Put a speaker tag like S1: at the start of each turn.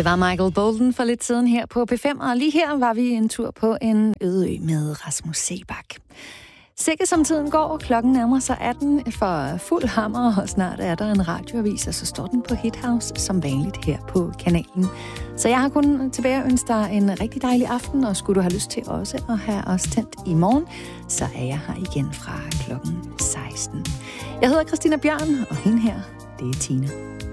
S1: Det var Michael Bolton for lidt siden her på P5, og lige her var vi en tur på en øde ø med Rasmus Seebach. Sikke som tiden går, klokken nærmer sig 18 for fuld hammer, og snart er der en radioavis, og så står den på Hit House som vanligt her på kanalen. Så jeg har kun tilbage at ønske dig en rigtig dejlig aften, og skulle du have lyst til også at have os tændt i morgen, så er jeg her igen fra klokken 16. Jeg hedder Christina Bjørn, og hende her, det er Tina.